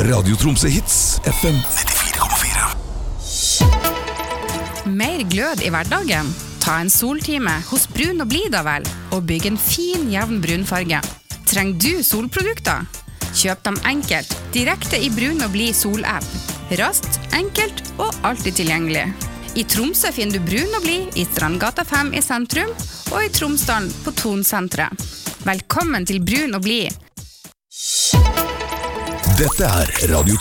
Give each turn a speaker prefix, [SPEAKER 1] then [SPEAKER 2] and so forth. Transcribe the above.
[SPEAKER 1] Radio Tromsø Hits FM 94,4.
[SPEAKER 2] Mer glød i hverdagen? Ta en soltime hos Brun og Blid da vel, og bygg en fin, jevn brunfarge. Trenger du solprodukter? Kjøp dem enkelt, direkte i Brun og Blid solapp. Raskt, enkelt og alltid tilgjengelig. I Tromsø finner du Brun og Blid i Strandgata 5 i sentrum, og i Tromsdalen på Tonsentret. Velkommen til Brun og Blid.
[SPEAKER 1] Dette Radio